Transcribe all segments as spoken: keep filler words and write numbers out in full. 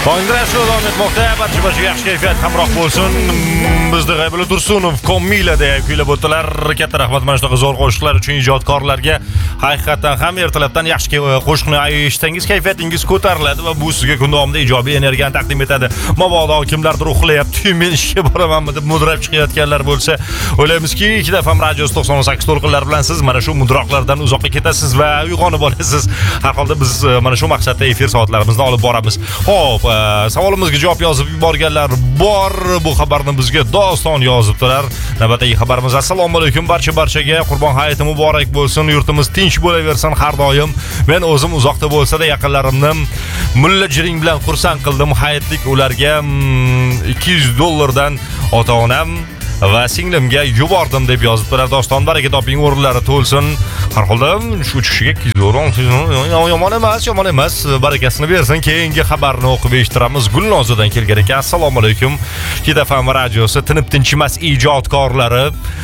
Kongressda davom etmoqda. Barcha barcha yaxshi kayfiyat hamroh bo'lsin. Bizda G'aybulla Tursunov, Komilada kuylab o'tdilar. Katta rahmat mana shunaqa zo'r qo'shiqlar uchun ijodkorlarga. Haqiqatan ham ertalabdan yaxshi qo'shiqni eshitsangiz kayfiyatingiz ko'tariladi va bu sizga kun davomida ijobiy energiyani taqdim etadi. Mabodo kimlardir uxlayapti, men ishga boramanmi deb mudrab chiqayotganlar bo'lsa, o'ylaymizki, ikkita F M Radios to'qson sakkiz to'lqinlar bilan siz mana shu mudroqlardan uzoqqa ketasiz va uyg'onib olasiz. Har holda biz mana shu maqsadda efir soatlarimizni olib boramiz. Xo'p, savolimizga javob yozib yuborganlar bor. Bu xabarni bizga doston yozibdilar. Navbatdagi xabarimiz: assalomu alaykum, barcha barchaga Qurbon hayiti muborak bo'lsin. Yurtimiz tinch bo'laversin har doim. Men o'zim uzoqda bo'lsa-da yaqinlarimni mulla jiring bilan xursand qildim. Hayitlik ularga ikki yuz dollardan ota-onam va singlimga yubordim deb yozibdilar. Doston baraka toping, o'rinlari to'lsin. Har holda shu uchishiga ikki yuz dollar yomon emas, yomon emas. Barakasini bersin. Keyingi xabarni o'qib eshittiramiz. Gulnozadan kelgan ekan. Assalomu alaykum. Kida F M radiosi tinib tinchimas ijodkorlari.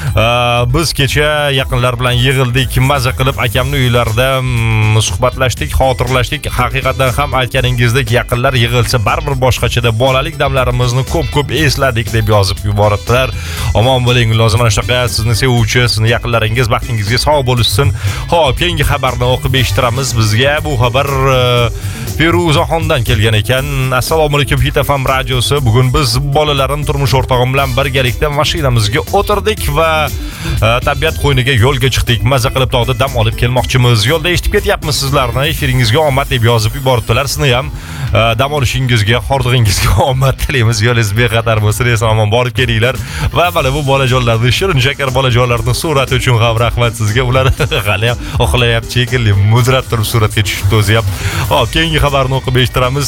Biz kecha yaqinlar bilan yig'ildik, maza qilib akamning uylarida suhbatlashdik, xotirlashdik. Haqiqatan ham aytganingizdek yaqinlar yig'ilsa baribir boshqachada bolalik damlarimizni ko'p-ko'p esladik deb yozib yuboribdilar. Omon bo'ling, lozim mana shunaqa sizni sevuvchi, sizni yaqinlaringiz baxtingizga sog' bo'lsin. Xo'p, keyingi xabarni o'qib eshittiramiz. Bizga bu xabar Feruzaxondan kelgan ekan. Assalomu alaykum, Hit F M radiosi. Bugun biz bolalarim, turmush o'rtog'im bilan birgalikda mashinamizga o'tirdik va tabiat qo'yniga yo'lga chiqdik. Maza qilib tog'da dam olib kelmoqchimiz. Yo'lda eshitib ketyapmiz sizlarni. Efiringizga omad deb yozib yuboribdilar. Sizni ham dam olishingizga, hordig'ingizga omad tilaymiz. Yo'lingiz bexatar bo'lsin, eson-omon borib kelinglar. Va mana bu bolajonlarning shirin shakar bolajonlarning surati uchun ham rahmat sizga. Ular hali uxlayapti shekilli, mudrab turib suratga tushibdi o'zi ham. Hop, keyingi xabarni o'qib eshittiramiz.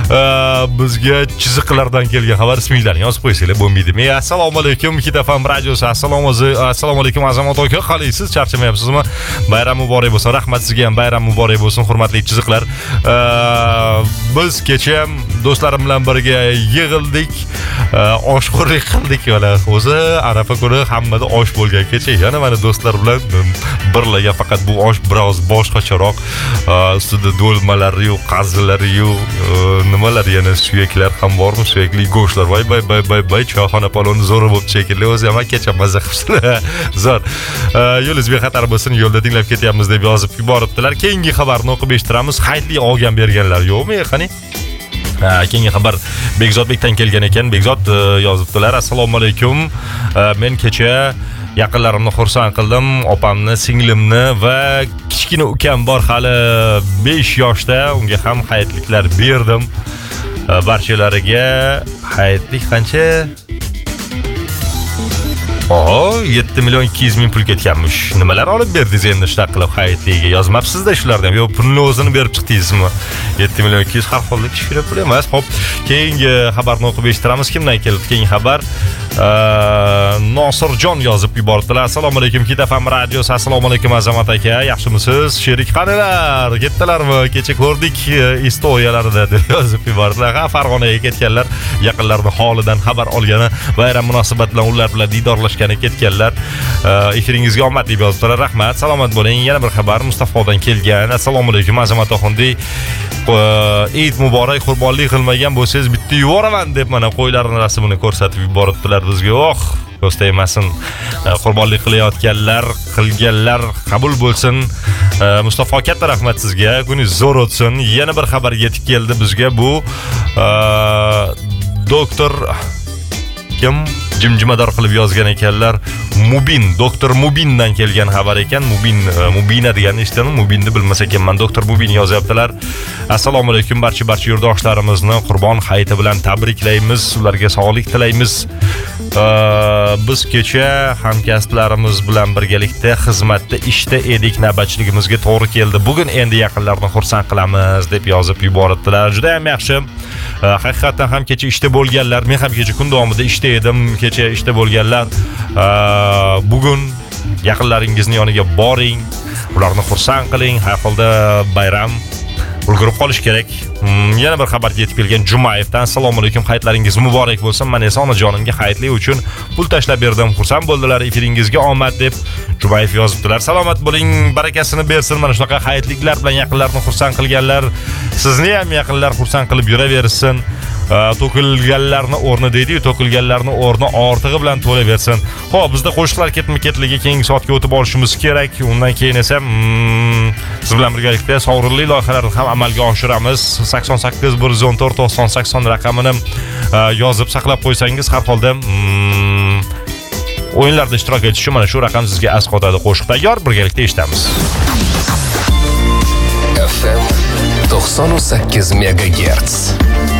Bizga chiziqlardan kelgan xabar, isminglarni yozib qo'ysanglar bo'lmaydimi? Assalomu alaykum, Hit F M radiosi. Assalomu assalomu alaykum Azamat aka, qalaysiz? Charchamayapsizmi? Bayram muborak bo'lsin. Rahmat sizga ham bayram muborak bo'lsin, hurmatli chiziqlar. Biz kecha do'stlarim bilan birga yig'ildik, oshxo'rlik qildik. Mana o'zi Arafa kuni hammada osh bo'lgan kecha. Yana mana do'stlar bilan birlaga, faqat bu osh biroz boshqacharoq. Ustida do'lmalari yo'q, qazilari yo'q, nimalar yana suyaklar ham bormi? Suyakli go'shtlar. Voy voy voy voy voy, choyxona paloni zo'r bo'lib shekilli. O'zi ham kecha mazza qilibdilar. Zo'r. Yo'lingiz bexatar bo'lsin, yo'lda tinglab ketyapmiz deb yozib yuboribdilar. Keyingi xabarni o'qib eshittiramiz. Hayitli olgan berganlar yo'qmi? Qani? Keyingi xabar Bekzodbekdan kelgan ekan. Bekzod yozibdilar. Assalomu alaykum. Men kecha yaqinlarimni xursand qildim. Opamni, singlimni va kichkina ukam bor hali besh yoshda. Unga ham hayitliklar berdim. Barchalariga hayitlik qancha? Oho, yetti million ikki yuz ming pul ketganmish. Nimalar olib berdingiz endi shunaqa qilib hayitligiga? Yozmabsiz-da shulardan. Yo, pulni o'zini berib chiqdingizmi? yetti million ikki yuz har holda kichkina pul emas. Xo'p, keyingi xabarni o'qib eshittiramiz. Kimdan keldi keyingi xabar? Nosirjon yozib yubordilar. Assalomu alaykum, Hit F M radiosi. Assalomu alaykum Azamat aka, yaxshimisiz? Sherik qanilar? Ketdilarmi? Kecha ko'rdik istoyalarida deb yozib yubordilar. Ha, Farg'onaga ketganlar, yaqinlarining holidan xabar olgani, bayram munosabati bilan ular bilan didorlashgani ketganlar. Efiringizga omad deb yozibdilar. Rahmat, salomat bo'ling. Yana bir xabar Mustafodan kelgan. Assalomu alaykum Azamat oxundi. Eid muborak, qurbonlik qilmagan bo'lsangiz bitta yuboraman deb mana qo'ylarning rasmini ko'rsatib yuboribdilar bizga. Oh, ko'z tegmasin. Qurbonlik qilayotganlar, qilganlar qabul bo'lsin. Mustafa, katta rahmat sizga. Kuningiz zo'r o'tsin. Yana bir xabar yetib keldi bizga. Bu doktor kim jimjimador qilib yozgan ekanlar. Mubin, doktor Mubindan kelgan xabar ekan. Mubin, Mubina deganni eshitdim, Mubinni bilmas ekanman. Doktor Mubin yozyaptilar. Assalomu alaykum, barcha barcha yurtdoshlarimizni Qurbon hayiti bilan tabriklaymiz, ularga sog'lik tilaymiz. Biz kecha hamkasblarimiz bilan birgalikda xizmatda, ishda edik, navbatchiligimizga to'g'ri keldi. Bugun endi yaqinlarni xursand qilamiz deb yozib yuboribdilar. Juda ham yaxshi. Haqiqatan ham kecha ishda bo'lganlar, men ham kecha kun davomida ishda edim. Kecha ishda bo'lganlar, bugun yaqinlaringizning yoniga boring, ularni xursand qiling. Har holda bayram ulgurib qolish kerak. Yana bir xabar yetib kelgan Jumayevdan. Assalomu alaykum, hayitlaringiz muborak bo'lsin. Men esa onajonimga hayitlik uchun pul tashlab berdim. Xursand bo'ldilar. Efiringizga omad deb Jumayev yozibdilar. Salomat bo'ling, barakasini bersin. Mana shunaqa hayitliklar bilan yaqinlarni xursand qilganlar, sizni ham yaqinlar xursand qilib yuraversin. to'kilganlarni o'rni deydi-yu, to'kilganlarni o'rni ortig'i bilan to'laversin. Xo'p, bizda qo'shiqlar ketma-ketligi keyingi soatga o'tib olishimiz kerak. Undan keyin esa hmm, siz bilan birgalikda sovrinli loyihalarni ham amalga oshiramiz. sakson sakkiz bir yuz o'n to'rt to'qson sakson raqamini yozib saqlab qo'ysangiz, har holda hmm, o'yinlarda ishtirok etish uchun mana shu raqam sizga as qotadi. Qo'shiq tayyor, birgalikda eshitamiz. F M to'qson sakkiz megagerts.